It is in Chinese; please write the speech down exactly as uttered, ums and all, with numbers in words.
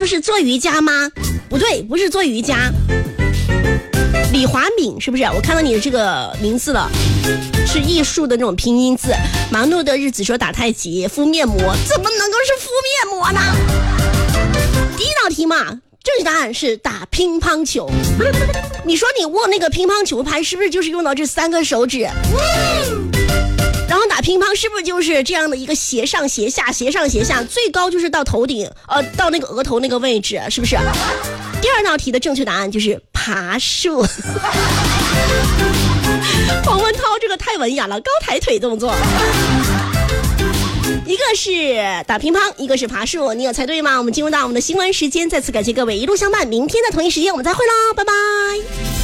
就是做瑜伽吗？不对，不是做瑜伽。李华敏是不是？我看到你的这个名字了，是艺术的那种拼音字。忙碌的日子说打太极、敷面膜，怎么能够是敷面膜呢？第一道题嘛，正确答案是打乒乓球。你说你握那个乒乓球拍，是不是就是用到这三个手指？然后打乒乓是不是就是这样的一个斜上斜下斜上斜下，最高就是到头顶，呃，到那个额头那个位置，是不是？第二道题的正确答案就是爬树。黄文涛这个太文雅了，高抬腿动作。一个是打乒乓，一个是爬树，你有猜对吗？我们进入到我们的新闻时间，再次感谢各位一路相伴，明天的同一时间我们再会啦，拜拜。